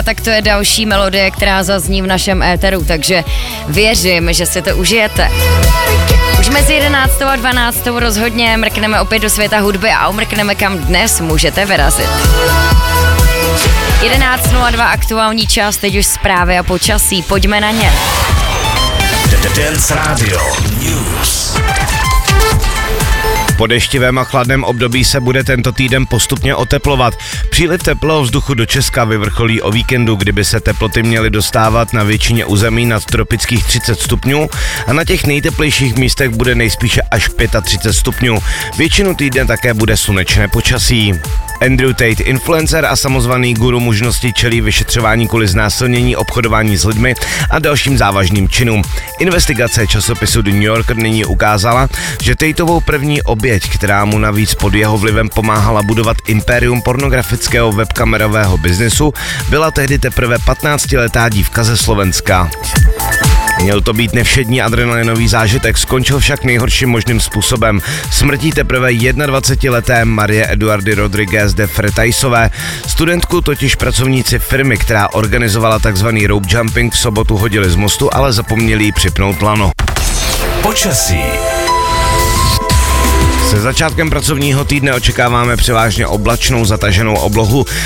Tak to je další melodie, která zazní v našem éteru, takže věřím, že si to užijete. Už mezi 11. a 12. rozhodně mrkneme opět do světa hudby a umrkneme, kam dnes můžete vyrazit. 11.02 aktuální čas, teď už zprávy a počasí, pojďme na ně. Dance Radio News. Po deštivém a chladném období se bude tento týden postupně oteplovat. Příliv teplého vzduchu do Česka vyvrcholí o víkendu, kdyby se teploty měly dostávat na většině území nad tropických 30 stupňů a na těch nejteplejších místech bude nejspíše až 35 stupňů. Většinu týdne také bude slunečné počasí. Andrew Tate, influencer a samozvaný guru mužnosti, čelí vyšetřování kvůli znásilnění, obchodování s lidmi a dalším závažným činům. Investigace časopisu The New Yorker nyní ukázala, že Tateovou první oběť, která mu navíc pod jeho vlivem pomáhala budovat impérium pornografického webkamerového biznesu, byla tehdy teprve 15letá dívka ze Slovenska. Měl to být nevšední adrenalinový zážitek, skončil však nejhorším možným způsobem. Smrtí teprve 21leté Marie Eduardy Rodriguez de Fretaisové. Studentku totiž pracovníci firmy, která organizovala takzvaný rope jumping, v sobotu hodili z mostu, ale zapomněli jí připnout lano. Počasí. Se začátkem pracovního týdne očekáváme převážně oblačnou zataženou oblohu.